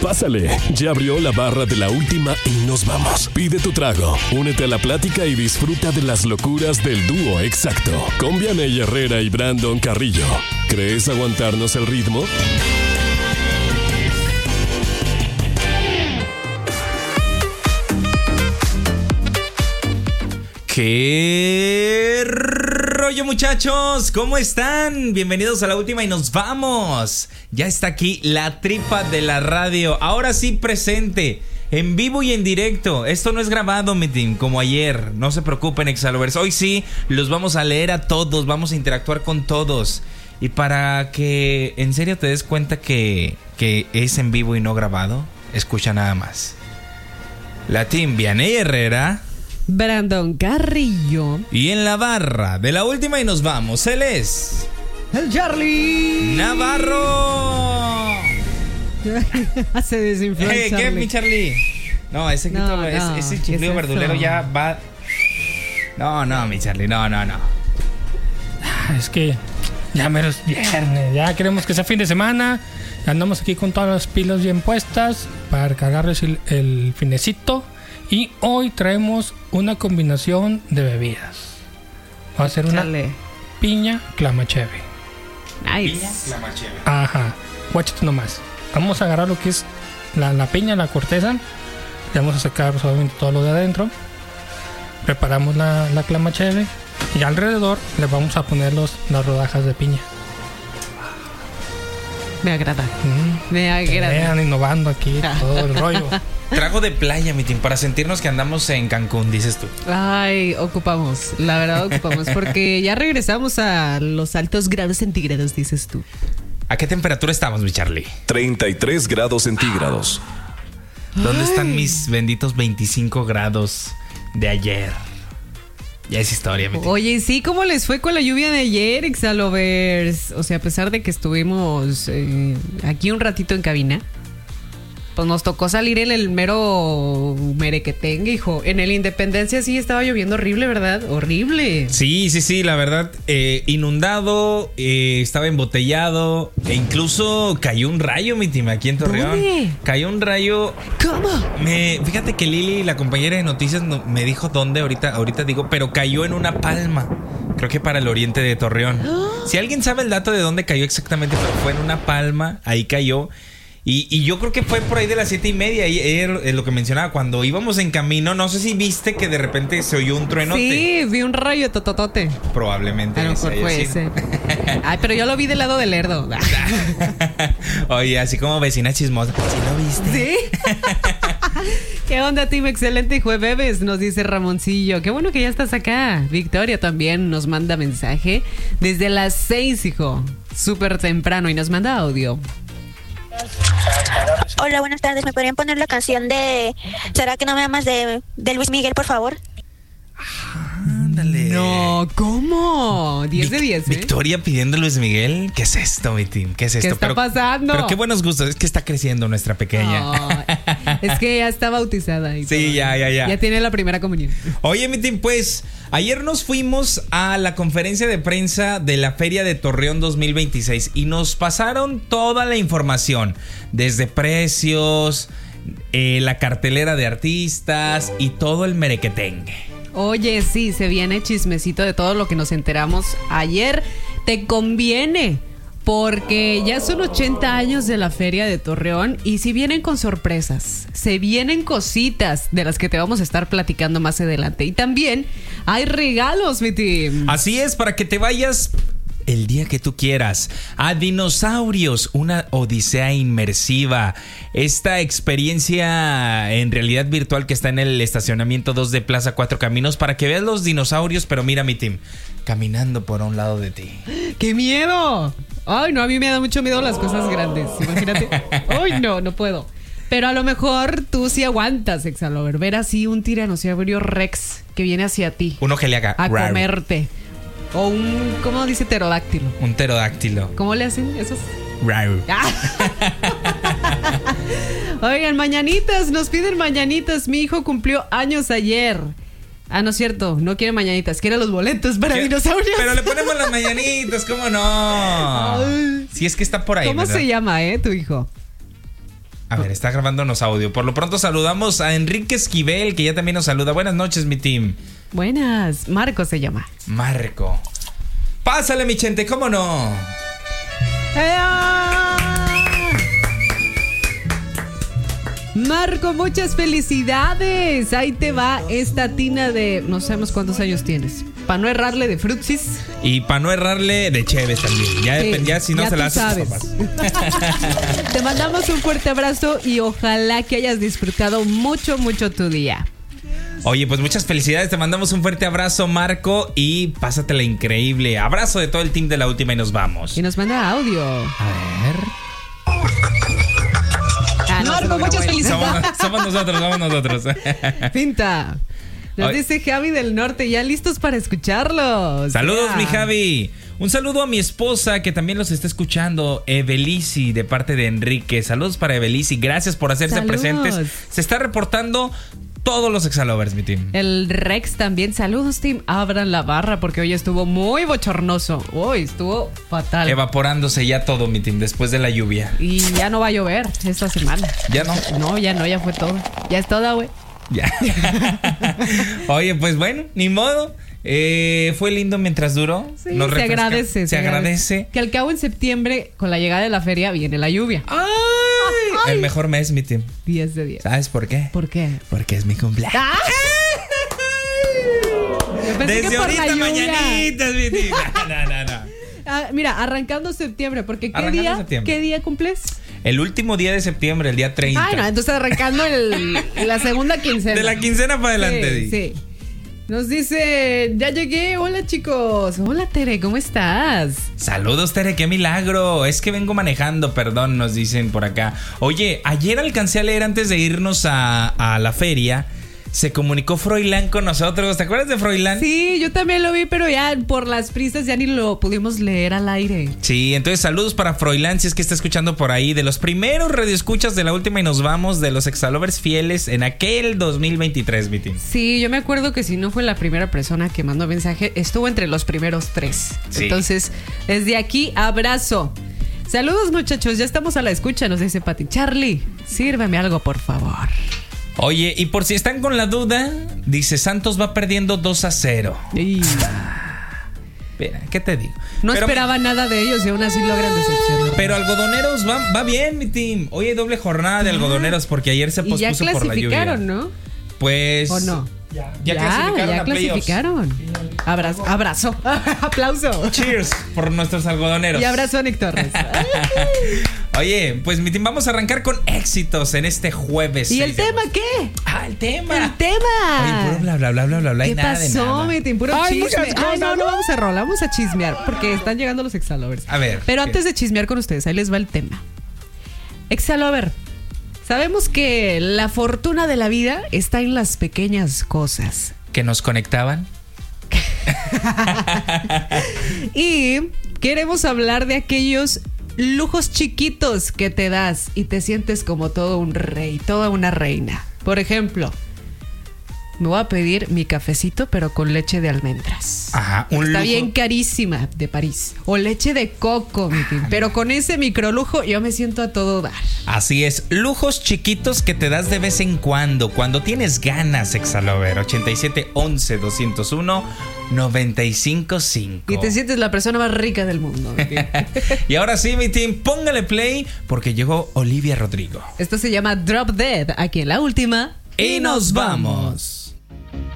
Pásale, ya abrió la barra de la última y nos vamos. Pide tu trago, únete a la plática y disfruta de las locuras del dúo exacto. Con Vianey Herrera y Brandon Carrillo. ¿Crees aguantarnos el ritmo? ¿Qué rollo, muchachos? ¿Cómo están? Bienvenidos a la última y nos vamos. Ya está aquí la tripa de la radio. Ahora sí presente, en vivo y en directo. Esto no es grabado, mi team, como ayer. No se preocupen, Exalovers. Hoy sí los vamos a leer a todos. Vamos a interactuar con todos. Y para que en serio te des cuenta que es en vivo y no grabado, escucha nada más. La team Vianey Herrera, Brandon Carrillo. Y en la barra de la última y nos vamos, él es el Charlie Navarro. Se desinfló el Charlie. ¿Qué, mi Charlie? No, ese chiflido verdulero ya va. No, mi Charlie, no. Es que ya mero es viernes, ya queremos que sea fin de semana. Andamos aquí con todas las pilas bien puestas para cargarles el finecito. Y hoy traemos una combinación de bebidas. Va a ser una piña clamacheve. Nice. Piña clamacheve. Ajá. Guáchate nomás. Vamos a agarrar lo que es la piña, la corteza. Le vamos a sacar suavemente todo lo de adentro. Preparamos la clamacheve. Y alrededor le vamos a poner las rodajas de piña. Me agrada. Me agrada. Vean, innovando aquí todo el rollo. Trago de playa, mi team, para sentirnos que andamos en Cancún, dices tú. Ay, ocupamos, la verdad ocupamos, porque ya regresamos a los altos grados centígrados, dices tú. ¿A qué temperatura estamos, mi Charlie? 33 grados centígrados. ¿Dónde están mis benditos 25 grados de ayer? Ya es historia, mi team. Oye, sí, ¿cómo les fue con la lluvia de ayer, Exalovers? O sea, a pesar de que estuvimos aquí un ratito en cabina, pues nos tocó salir en el mero merequetengue, hijo. En el Independencia sí estaba lloviendo horrible, ¿verdad? Horrible. Sí, la verdad, inundado, estaba embotellado e incluso cayó un rayo, mi team, aquí en Torreón. ¿Dónde? Cayó un rayo. ¿Cómo? Fíjate que Lili, la compañera de noticias, me dijo dónde, ahorita digo, pero cayó en una palma. Creo que para el oriente de Torreón. Si alguien sabe el dato de dónde cayó exactamente, pero fue en una palma, ahí cayó. Y yo creo que fue por ahí de las 7:30. Y lo que mencionaba, cuando íbamos en camino, no sé si viste que de repente se oyó un truenote. Sí, vi un rayo tototote. Probablemente. A lo mejor fue ese. Ay, pero yo lo vi del lado del Lerdo. Oye, así como vecina chismosa. ¿Sí lo viste? Sí. ¿Qué onda, team? Excelente jueves, nos dice Ramoncillo. Qué bueno que ya estás acá. Victoria también nos manda mensaje desde las 6, hijo. Súper temprano y nos manda audio. Hola, buenas tardes. ¿Me podrían poner la canción de ¿Será que no me amas de Luis Miguel, por favor? Ándale. No, ¿cómo? 10 de 10, ¿eh? Victoria pidiendo Luis Miguel. ¿Qué es esto, mi team? ¿Qué es esto? ¿Qué está pasando? Pero qué buenos gustos. Es que está creciendo nuestra pequeña. No, es que ya está bautizada. Y sí, todo. ya. Ya tiene la primera comunión. Oye, mi team, pues ayer nos fuimos a la conferencia de prensa de la Feria de Torreón 2026 y nos pasaron toda la información, desde precios, la cartelera de artistas y todo el merequetengue. Oye, sí, se viene chismecito de todo lo que nos enteramos ayer. Te conviene, porque ya son 80 años de la Feria de Torreón y si vienen con sorpresas, se vienen cositas de las que te vamos a estar platicando más adelante. Y también hay regalos, mi team. Así es, para que te vayas el día que tú quieras a Dinosaurios, una odisea inmersiva. Esta experiencia en realidad virtual que está en el estacionamiento 2 de Plaza Cuatro Caminos, para que veas los dinosaurios, pero mira, mi team, caminando por un lado de ti. ¡Qué miedo! Ay, no, a mí me da mucho miedo las cosas grandes, imagínate. Ay, no puedo. Pero a lo mejor tú sí aguantas, Exalover, ver así un tiranosaurio Rex que viene hacia ti. Uno que le haga a comerte. O un, ¿cómo dice? Pterodáctilo. Un pterodáctilo. ¿Cómo le hacen esos? Rau. Oigan, mañanitas, nos piden mañanitas. Mi hijo cumplió años ayer. Ah, no es cierto, no quiere mañanitas, quiere los boletos para dinosaurios. Pero le ponemos las mañanitas, ¿cómo no? Si es que está por ahí, ¿cómo ¿verdad? se llama, tu hijo? A ver, está grabándonos audio. Por lo pronto saludamos a Enrique Esquivel, que ya también nos saluda. Buenas noches, mi team. Buenas. Marco se llama. Marco. Pásale, mi gente, ¿cómo no? Marco, muchas felicidades. Ahí te va esta tina de... No sabemos cuántos años tienes. Para no errarle de frutsis. Y para no errarle de cheves también. Ya, Sí, ya si no ya se la tú haces, sabes. Te mandamos un fuerte abrazo y ojalá que hayas disfrutado mucho, mucho tu día. Oye, pues muchas felicidades. Te mandamos un fuerte abrazo, Marco. Y pásatela increíble. Abrazo de todo el team de La Última y nos vamos. Y nos manda audio. A ver. Marco, muchas felicidades. Somos nosotros. Pinta. Nos Ay. dice Javi del Norte, ya listos para escucharlos. Saludos, Ya. mi Javi. Un saludo a mi esposa que también los está escuchando, Evelisi, de parte de Enrique. Saludos para Evelisi. Gracias por hacerse Saludos. presentes. Se está reportando todos los Exalovers, mi team. El Rex también. Saludos, team. Abran la barra porque hoy estuvo muy bochornoso. Hoy estuvo fatal. Evaporándose ya todo, mi team, después de la lluvia. Y ya no va a llover esta semana. ¿Ya no? No, ya fue todo. Ya es toda, güey. Ya. Oye, pues bueno, ni modo. Fue lindo mientras duró. Sí, Nos se refresca. agradece. Se agradece. Que al cabo en septiembre, con la llegada de la feria, viene la lluvia. ¡Ay! El mejor mes, mi team. 10 de 10. ¿Sabes por qué? ¿Por qué? Porque es mi cumpleaños. ¡Ah! Yo pensé Desde que por la ahorita lluvia. mañanitas, mi team. No. Ah, mira, arrancando septiembre, porque Arrancando septiembre. ¿qué día cumples? El último día de septiembre, el día 30. Ay, no, entonces arrancando la segunda quincena. De la quincena para adelante, Di. Sí. Nos dice, ya llegué, hola chicos. Hola Tere, ¿cómo estás? Saludos, Tere, qué milagro. Es que vengo manejando, perdón, nos dicen por acá. Oye, ayer alcancé a leer antes de irnos a la feria. Se comunicó Froilán con nosotros. ¿Te acuerdas de Froilán? Sí, yo también lo vi, pero ya por las prisas ya ni lo pudimos leer al aire. Sí, entonces saludos para Froilán, si es que está escuchando por ahí. De los primeros radioescuchas de La Última y nos vamos, de los Exalovers fieles en aquel 2023, mi team. Sí, yo me acuerdo que si no fue la primera persona que mandó mensaje, estuvo entre los primeros 3. Sí. Entonces, desde aquí, abrazo. Saludos muchachos, ya estamos a la escucha, nos dice Pati. Charlie, sírvame algo, por favor. Oye, y por si están con la duda, dice Santos va perdiendo 2-0. Y Espera, ¿qué te digo? no Pero- esperaba nada de ellos y aún así logran decepcionar. Pero algodoneros va bien, mi team. Hoy hay doble jornada de algodoneros porque ayer se Y ya pospuso por la lluvia. clasificaron, ¿no? Pues... ¿O no? Ya clasificaron ya a playoffs. clasificaron. Abrazo. Aplauso. Cheers por nuestros algodoneros. Y abrazo a Nick Torres. Oye, pues mi team, vamos a arrancar con éxitos en este jueves. ¿Y 6 el de tema agosto. qué? Ah, el tema. El tema. Oye, puro bla, bla, bla, bla, bla, bla. ¿Qué y nada de pasó, nada. mi team? Puro Ay, chisme. muchas cosas, No vamos a rolar, vamos a chismear porque están llegando los Exalovers. A ver. Pero ¿qué? antes de chismear con ustedes, ahí les va el tema. Exalover, sabemos que la fortuna de la vida está en las pequeñas cosas. ¿Que nos conectaban? Y queremos hablar de aquellos lujos chiquitos que te das y te sientes como todo un rey, toda una reina. Por ejemplo, me voy a pedir mi cafecito pero con leche de almendras. Ajá, un Está lujo. bien carísima de París. O leche de coco, mi team. Pero con ese microlujo yo me siento a todo dar. Así es, lujos chiquitos que te das de vez en cuando tienes ganas, Exalover. 87 11 201 95 5. Y te sientes la persona más rica del mundo, mi team. Y ahora sí, mi team, póngale play porque llegó Olivia Rodrigo. Esto se llama Drop Dead, aquí en La Última. Y nos vamos.